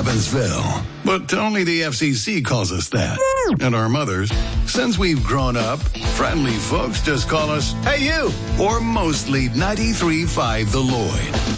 Evansville. But only the FCC calls us that. And our mothers, since we've grown up, friendly folks just call us, "Hey, you!" Or mostly 93.5 The Lloyd.